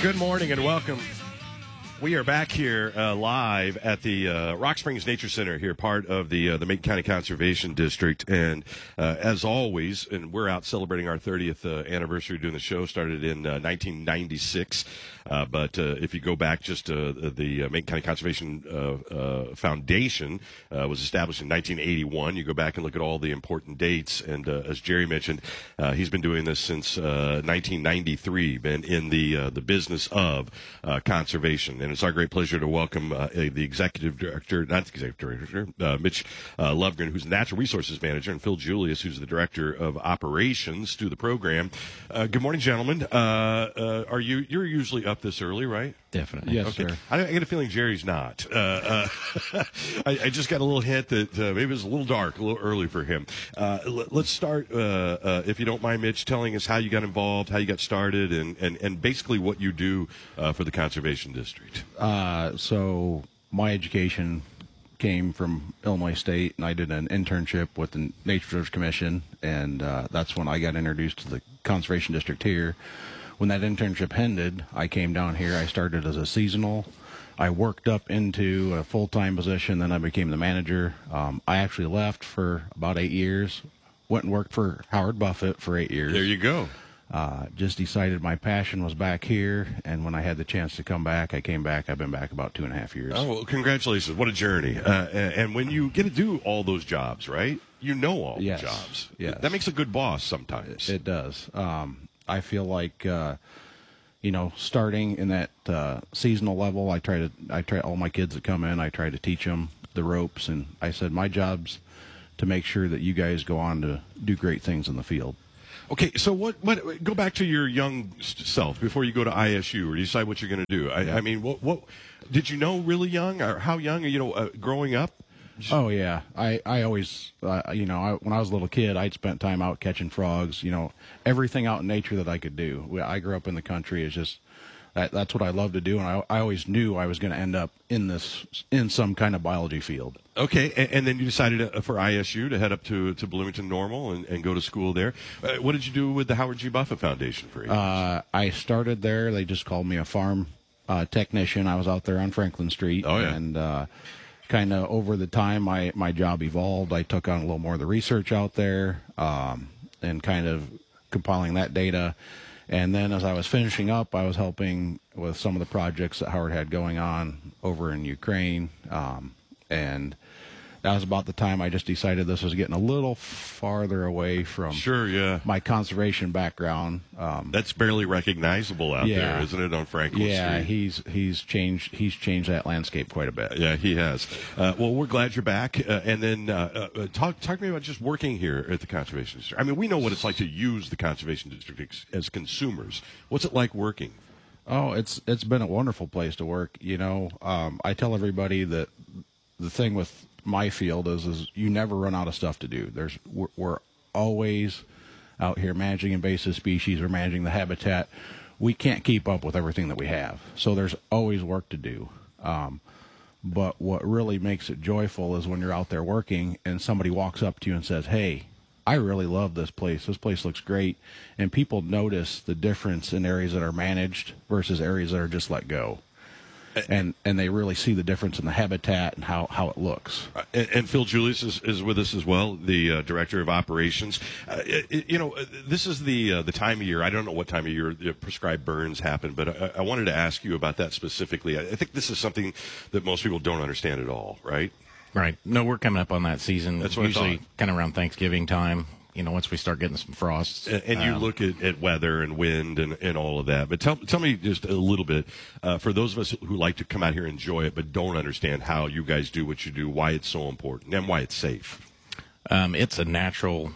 Good morning and welcome. We are back here live at the Rock Springs Nature Center here, part of the Macon County Conservation District. And as always, and we're out celebrating our 30th anniversary doing the show, started in 1996. But if you go back just the Macon County Conservation Foundation was established in 1981. You go back and look at all the important dates. And as Jerry mentioned, he's been doing this since 1993, been in the business of conservation. And it's our great pleasure to welcome the executive director, not the executive director, Mitch Lovgren, who's the natural resources manager, and Phil Julius, who's the director of operations to the program. Good morning, gentlemen. You're usually up this early, right? Definitely. Yes, Okay. sir. I get a feeling Jerry's not. I just got a little hint that maybe it was a little dark, a little early for him. Let's start, if you don't mind, Mitch, telling us how you got involved, how you got started, and basically what you do for the Conservation District. So my education came from Illinois State, and I did an internship with the Nature Reserve Commission, and that's when I got introduced to the Conservation District here. When that internship ended, I came down here. I started as a seasonal. I worked up into a full-time position, then I became the manager. I actually left for about 8 years, went and worked for Howard Buffett for 8 years. There you go. Just decided my passion was back here, and when I had the chance to come back, I came back. I've been back about 2.5 years. Oh, well, congratulations. What a journey. And when you get to do all those jobs, right, you know all Yes. the jobs. Yes. That makes a good boss sometimes. It does. I feel like, starting in that seasonal level, I try all my kids that come in, I try to teach them the ropes, and I said my job's to make sure that you guys go on to do great things in the field. Okay, so what? Go back to your young self before you go to ISU or you decide what you're going to do. I mean, what did you know really young, or how young? Growing up. Oh yeah, I always when I was a little kid, I'd spent time out catching frogs. Everything out in nature that I could do. I grew up in the country. It's just that's what I love to do, and I always knew I was going to end up in some kind of biology field. Okay, and then you decided for ISU to head up to Bloomington Normal and go to school there. What did you do with the Howard G. Buffett Foundation for 8 years? I started there. They just called me a farm technician. I was out there on Franklin Street. Oh, yeah. And kind of over the time, my job evolved. I took on a little more of the research out there and kind of compiling that data. And then as I was finishing up, I was helping with some of the projects that Howard had going on over in Ukraine. And that was about the time I just decided this was getting a little farther away from Sure, yeah. my conservation background. That's barely recognizable out there, isn't it, on Franklin Yeah, Street? he's changed that landscape quite a bit. Yeah, he has. Well, we're glad you're back. And then talk to me about just working here at the Conservation District. I mean, we know what it's like to use the Conservation District as consumers. What's it like working? Oh, it's been a wonderful place to work. I tell everybody that the thing with my field is you never run out of stuff to do. We're always out here managing invasive species. We're managing the habitat. We can't keep up with everything that we have, so there's always work to do. But what really makes it joyful is when you're out there working and somebody walks up to you and says, "Hey, I really love this place. This place looks great," and people notice the difference in areas that are managed versus areas that are just let go. And they really see the difference in the habitat and how it looks. And Phil Julius is with us as well, the director of operations. This is the time of year. I don't know what time of year the prescribed burns happen, but I wanted to ask you about that specifically. I think this is something that most people don't understand at all, right? Right. No, we're coming up on that season. That's what I usually thought. kind of around Thanksgiving time. Once we start getting some frosts. And you look at weather and wind and all of that. But tell me just a little bit, for those of us who like to come out here and enjoy it but don't understand how you guys do what you do, why it's so important, and why it's safe. It's a natural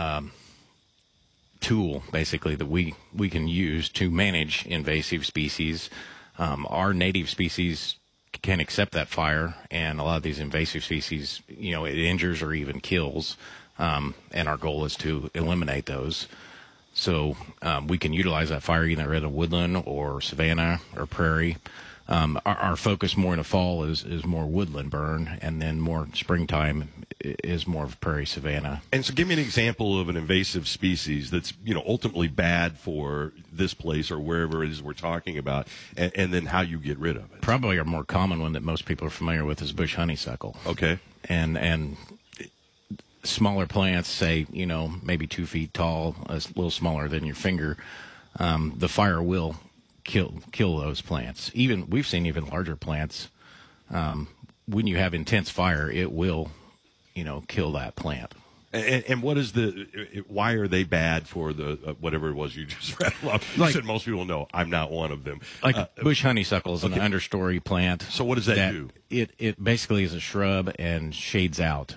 tool, basically, that we can use to manage invasive species. Our native species can accept that fire, and a lot of these invasive species, it injures or even kills. And our goal is to eliminate those. So we can utilize that fire either in a woodland or savanna or prairie. Our focus more in the fall is more woodland burn, and then more springtime is more of prairie savanna. And so give me an example of an invasive species that's, ultimately bad for this place or wherever it is we're talking about, and then how you get rid of it. Probably our more common one that most people are familiar with is bush honeysuckle. Okay. And smaller plants, say, maybe 2 feet tall, a little smaller than your finger, the fire will kill those plants. We've seen even larger plants. When you have intense fire, it will, kill that plant. And what is why are they bad for the whatever it was you just rattled off? You said most people know. I'm not one of them. Bush honeysuckle is an understory plant. So what does that do? It basically is a shrub and shades out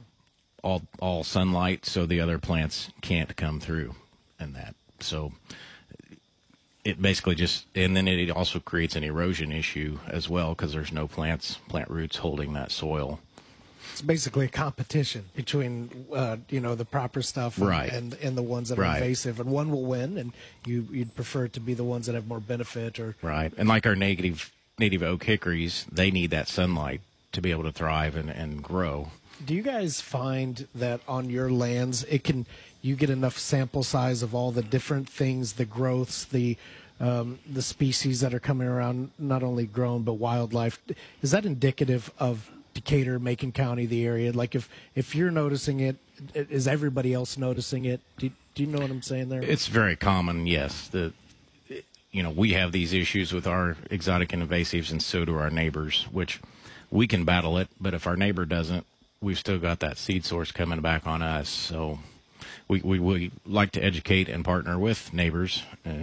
all sunlight, so the other plants can't come through, and that. So it basically and then it also creates an erosion issue as well, because there's no plant roots holding that soil. It's basically a competition between, the proper stuff and the ones that are invasive, and one will win, and you'd prefer it to be the ones that have more benefit. Right, and like our native oak hickories, they need that sunlight to be able to thrive and grow. Do you guys find that on your lands, you get enough sample size of all the different things, the growths, the species that are coming around, not only grown but wildlife? Is that indicative of Decatur, Macon County, the area? Like if you're noticing it, is everybody else noticing it? Do you know what I'm saying there? It's very common, yes. We have these issues with our exotic and invasives, and so do our neighbors, which we can battle it, but if our neighbor doesn't, we've still got that seed source coming back on us. So we like to educate and partner with neighbors,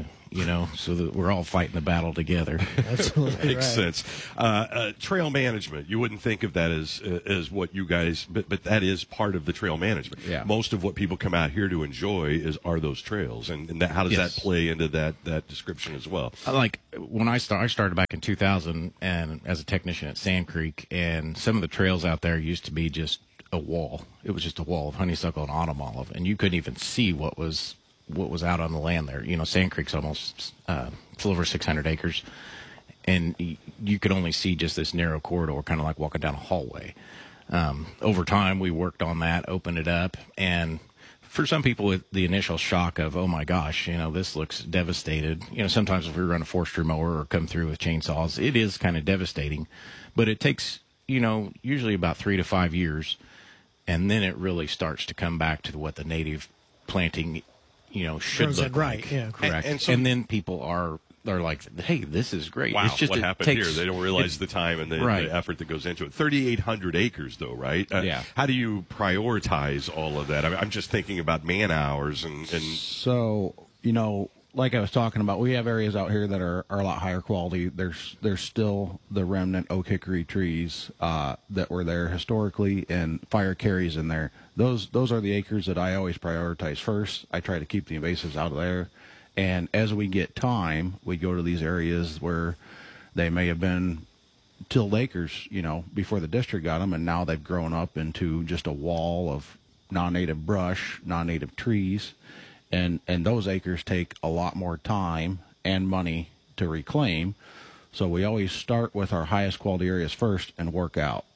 so that we're all fighting the battle together. Absolutely. Makes sense. Trail management, you wouldn't think of that as what you guys, but that is part of the trail management. Yeah. Most of what people come out here to enjoy are those trails, and how does that play into that description as well? Like when I started back in 2000 and as a technician at Sand Creek, and some of the trails out there used to be just a wall. It was just a wall of honeysuckle and autumn olive, and you couldn't even see what was out on the land there. Sand Creek's almost a little over 600 acres, and you could only see just this narrow corridor, kind of like walking down a hallway. Over time, we worked on that, opened it up, and for some people, with the initial shock of, oh my gosh, this looks devastated. Sometimes if we run a forestry mower or come through with chainsaws, it is kind of devastating, but it takes, usually about 3 to 5 years, and then it really starts to come back to what the native planting should look like. Yeah. Correct. And then people they're like, hey, this is great. Wow, it's just, what happened here? They don't realize the time and the effort that goes into it. 3,800 acres, though, right? Yeah. How do you prioritize all of that? I'm just thinking about man hours and. So, like I was talking about, we have areas out here that are a lot higher quality. There's still the remnant oak hickory trees that were there historically, and fire carries in there. Those are the acres that I always prioritize first. I try to keep the invasives out of there. And as we get time, we go to these areas where they may have been tilled acres, before the district got them, and now they've grown up into just a wall of non-native brush, non-native trees. And those acres take a lot more time and money to reclaim. So we always start with our highest quality areas first and work out.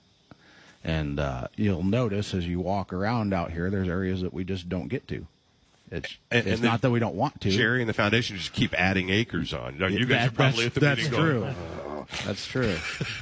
And you'll notice as you walk around out here, there's areas that we just don't get to. It's not that we don't want to. Jerry and the foundation just keep adding acres on. You guys are probably at the meeting true. going, That's true.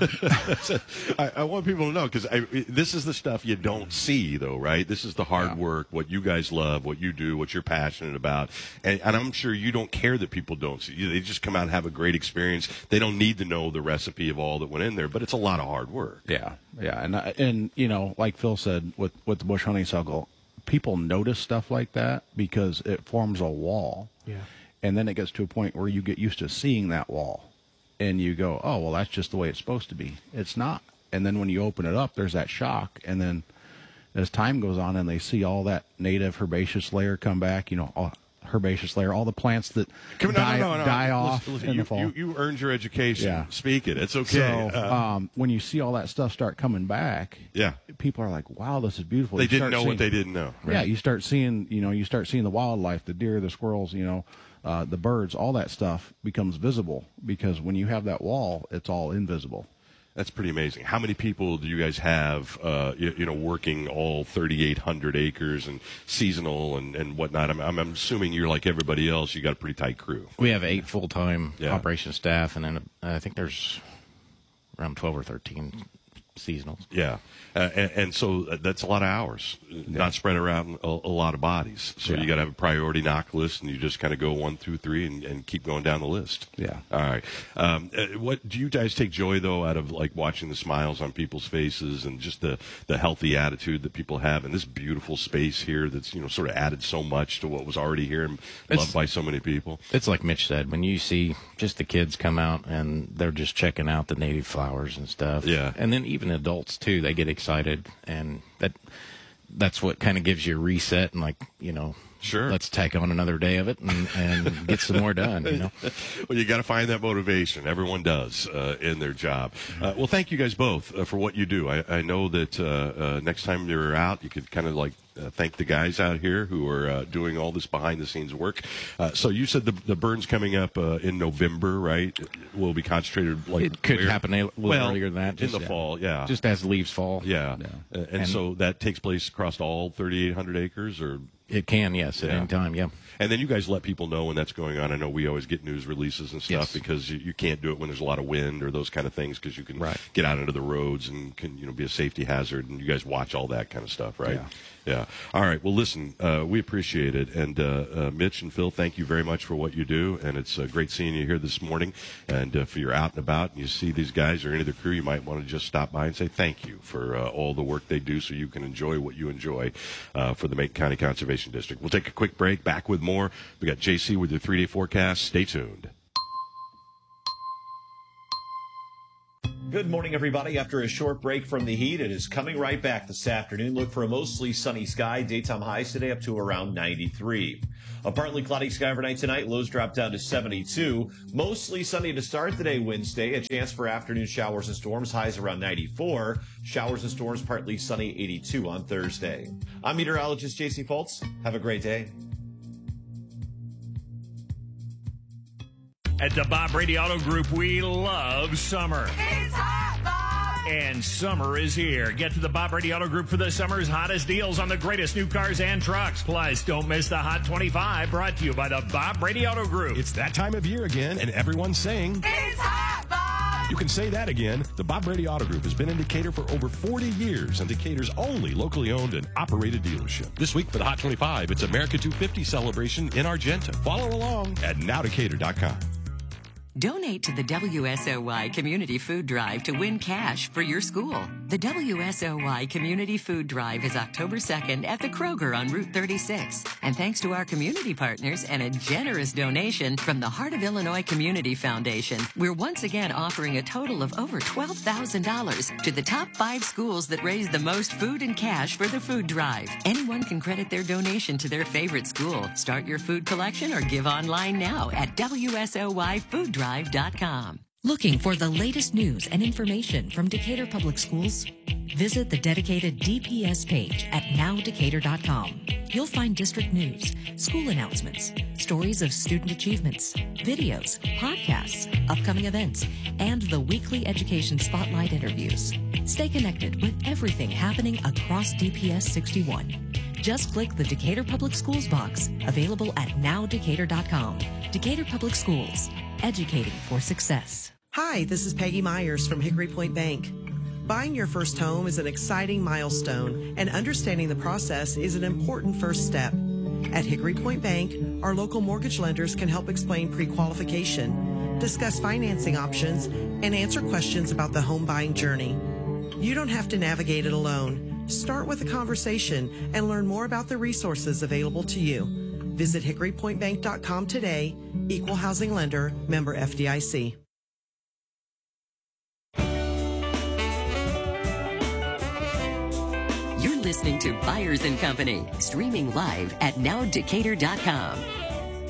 I want people to know, because this is the stuff you don't see, though, right? This is the hard work, what you guys love, what you do, what you're passionate about. And I'm sure you don't care that people don't see. They just come out and have a great experience. They don't need to know the recipe of all that went in there, but it's a lot of hard work. Yeah. And like Phil said, with the bush honeysuckle, people notice stuff like that because it forms a wall. Yeah. And then it gets to a point where you get used to seeing that wall. And you go, oh, well, that's just the way it's supposed to be. It's not. And then when you open it up, there's that shock. And then as time goes on and they see all that native herbaceous layer come back, herbaceous layer, all the plants that die off in the fall. You earned your education. Yeah. Speak it. It's okay. So when you see all that stuff start coming back, people are like, wow, this is beautiful. They didn't know what they didn't know. Right? Yeah, you start seeing the wildlife, the deer, the squirrels, the birds, all that stuff becomes visible, because when you have that wall, it's all invisible. That's pretty amazing. How many people do you guys have, working all 3,800 acres and seasonal and whatnot? I'm assuming you're like everybody else. You got a pretty tight crew. We have 8 full-time Yeah. operation staff, and then I think there's around 12 or 13 seasonals. Yeah, and so that's a lot of hours, not spread around a lot of bodies. So Yeah. you got to have a priority knock list, and you just kind of go 1 through 3 and keep going down the list. Yeah. All right. What do you guys take joy though out of like watching the smiles on people's faces and just the healthy attitude that people have in this beautiful space here that's sort of added so much to what was already here and loved by so many people. It's like Mitch said, when you see just the kids come out and they're just checking out the native flowers and stuff. Yeah. And then even adults too, they get excited, and that's what kind of gives you a reset and Sure. let's take on another day of it and get some more done. Well, you got to find that motivation. Everyone does in their job. Well, thank you guys both for what you do. I know that next time you're out, you could kind of thank the guys out here who are doing all this behind-the-scenes work. So you said the burn's coming up in November, right? Will be concentrated It could happen a little earlier than that. In the fall, yeah. Just as leaves fall. Yeah. And so that takes place across all 3,800 acres, or... It can, yes, at Yeah. any time, yeah. And then you guys let people know when that's going on. I know we always get news releases and stuff Yes. because you can't do it when there's a lot of wind or those kind of things because you can Right. get out into the roads and can be a safety hazard. And you guys watch all that kind of stuff, right? Yeah. All right. Well, listen, we appreciate it. And Mitch and Phil, thank you very much for what you do. And it's great seeing you here this morning. And if you're out and about and you see these guys or any of the crew, you might want to just stop by and say thank you for all the work they do so you can enjoy what you enjoy for the Macon County Conservation District. We'll take a quick break. Back with more. We got JC with your 3-day forecast. Stay tuned. Good morning, everybody. After a short break from the heat, it is coming right back this afternoon. Look for a mostly sunny sky. Daytime highs today up to around 93. A partly cloudy sky overnight tonight. Lows drop down to 72. Mostly sunny to start the day Wednesday. A chance for afternoon showers and storms. Highs around 94. Showers and storms partly sunny 82 on Thursday. I'm meteorologist JC Foltz. Have a great day. At the Bob Brady Auto Group, we love summer. It's hot, Bob! And summer is here. Get to the Bob Brady Auto Group for the summer's hottest deals on the greatest new cars and trucks. Plus, don't miss the Hot 25, brought to you by the Bob Brady Auto Group. It's that time of year again, and everyone's saying, It's hot, Bob! you can say that again. The Bob Brady Auto Group has been in Decatur for over 40 years and Decatur's only locally owned and operated dealership. This week for the Hot 25, it's America 250 celebration in Argenta. Follow along at nowdecatur.com. Donate to the WSOY Community Food Drive to win cash for your school. The WSOY Community Food Drive is October 2nd at the Kroger on Route 36. And thanks to our community partners and a generous donation from the Heart of Illinois Community Foundation, we're once again offering a total of over $12,000 to the top 5 schools that raise the most food and cash for the food drive. Anyone can credit their donation to their favorite school. Start your food collection or give online now at WSOYFoodDrive.com. Looking for the latest news and information from Decatur Public Schools? Visit the dedicated DPS page at nowdecatur.com. You'll find district news, school announcements, stories of student achievements, videos, podcasts, upcoming events, and the weekly education spotlight interviews. Stay connected with everything happening across DPS 61. Just click the Decatur Public Schools box, available at nowdecatur.com. Decatur Public Schools, educating for success. Hi, this is Peggy Myers from Hickory Point Bank. Buying your first home is an exciting milestone, and understanding the process is an important first step. At Hickory Point Bank, our local mortgage lenders can help explain pre-qualification, discuss financing options, and answer questions about the home buying journey. You don't have to navigate it alone. Start with a conversation and learn more about the resources available to you. Visit hickorypointbank.com today. Equal housing lender, member FDIC. You're listening to Byers & Company, streaming live at nowdecatur.com.